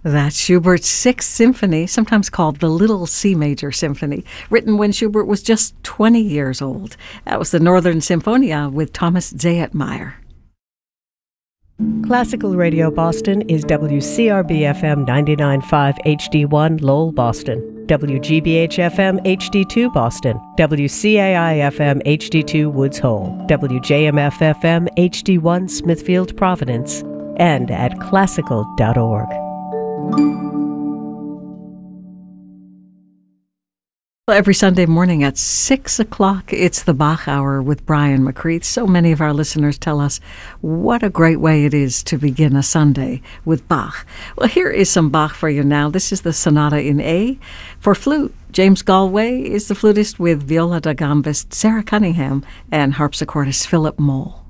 That's Schubert's Sixth Symphony, sometimes called the Little C Major Symphony, written when Schubert was just 20 years old. That was the Northern Symphonia with Thomas Zayatmeyer. Classical Radio Boston is WCRB-FM 99.5 HD1 Lowell, Boston, WGBH-FM HD2 Boston, WCAI-FM HD2 Woods Hole, WJMF-FM HD1 Smithfield, Providence, and at classical.org. Well, every Sunday morning at 6 o'clock, it's the Bach Hour with Brian McCreath. So many of our listeners tell us what a great way it is to begin a Sunday with Bach. Well, here is some Bach for you now. This is the Sonata in A for flute. James Galway is the flutist with viola da gambist Sarah Cunningham and harpsichordist Philip Moll.